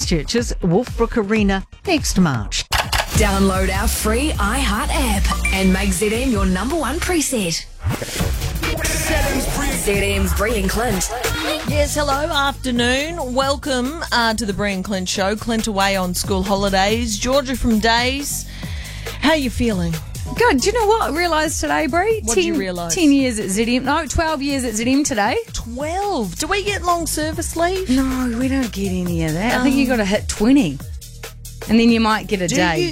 Christchurch's Wolfbrook Arena next March. Download our free iHeart app and make ZM your number one preset. ZM's Bree and Clint. Yes, hello, afternoon. Welcome to the Bree and Clint Show. Clint away on school holidays. Georgia from Days. How you feeling? Good. Do you know what I realised today, Bree? What did you realise? 10 years at ZM. No, 12 years at ZM today. 12. Do we get long service leave? No, we don't get any of that. I think you got to hit 20. And then you might get a day.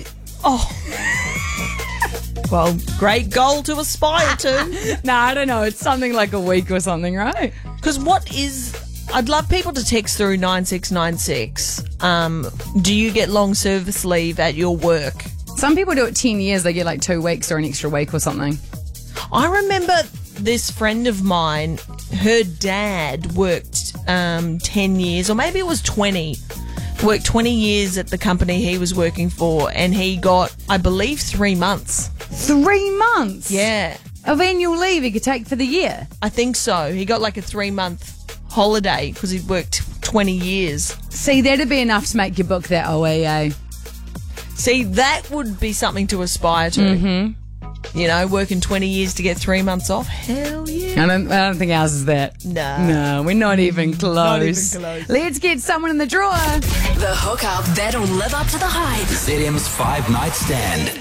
Well, great goal to aspire to. No, I don't know. It's something like a week or something, right? Because I'd love people to text through 9696. Do you get long service leave at your work? Some people do it 10 years. They get like 2 weeks or an extra week or something. I remember this friend of mine, her dad worked 10 years, or maybe it was 20. Worked 20 years at the company he was working for, and he got, I believe, 3 months. 3 months? Yeah. Of annual leave he could take for the year? I think so. He got like a 3-month holiday because he'd worked 20 years. See, that'd be enough to make you book that OEA. See, that would be something to aspire to. Mm-hmm. You know, working 20 years to get 3 months off. Hell yeah. I don't think ours is that. No, we're not even close. Not even close. Let's get someone in the drawer. The hookup that'll live up to the hype. ZM's 5-night stand.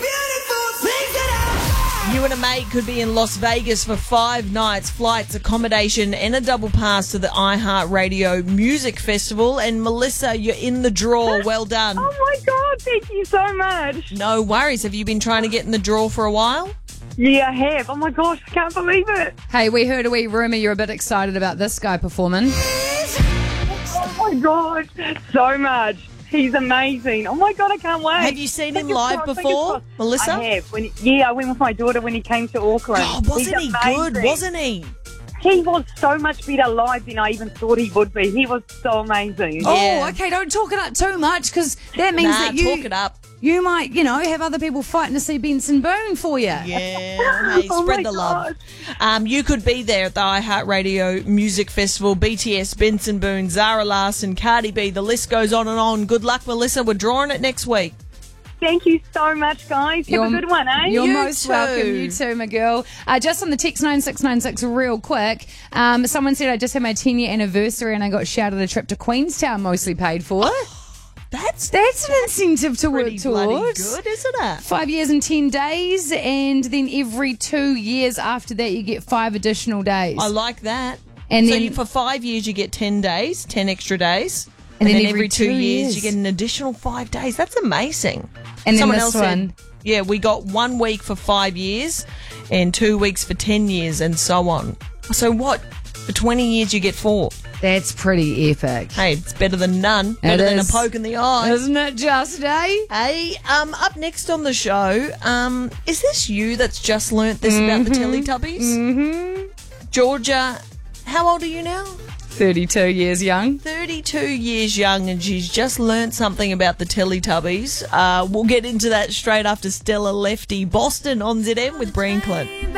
You and a mate could be in Las Vegas for 5 nights, flights, accommodation, and a double pass to the iHeartRadio Music Festival. And Melissa, you're in the draw. Well done. Oh my God, thank you so much. No worries. Have you been trying to get in the draw for a while? Yeah, I have. Oh my gosh, I can't believe it. Hey, we heard a wee rumour you're a bit excited about this guy performing. Oh my God, so much. He's amazing. Oh my God, I can't wait. Have you seen him live before, Melissa? I have. I went with my daughter when he came to Auckland. Oh, wasn't he good? Wasn't he? He was so much better live than I even thought he would be. He was so amazing. Yeah. Oh, okay, don't talk it up too much because that means that talk it up. You might, have other people fighting to see Benson Boone for you. Yeah, hey, Oh spread my the love. You could be there at the iHeartRadio Music Festival. BTS, Benson Boone, Zara Larsson, Cardi B, the list goes on and on. Good luck, Melissa. We're drawing it next week. Thank you so much, guys. Have a good one, eh? You're You most too. welcome. You too, my girl. Just on the text 9696 real quick, someone said I just had my 10-year anniversary and I got shouted a trip to Queenstown, mostly paid for. That's an incentive to work pretty bloody towards. good, isn't it? 5 years and 10 days, and then every 2 years after that, you get 5 additional days. I like that. And so then for 5 years, you get 10 days, 10 extra days. And And then then every every 2 2 years, years. you get an additional 5 days. That's amazing. And then Someone this else one. said, yeah, we got 1 week for 5 years and 2 weeks for 10 years and so on. So what? For 20 years, you get 4. That's pretty epic. Hey, it's better than none. Better than a is. poke in the eye. Isn't it just, eh? Hey, up next on the show, is this you that's just learnt this about the Teletubbies? Mm-hmm. Georgia, how old are you now? 32 years young. 32 years young, and she's just learnt something about the Teletubbies. We'll get into that straight after Stella Lefty Boston on ZM with Bree and Clint.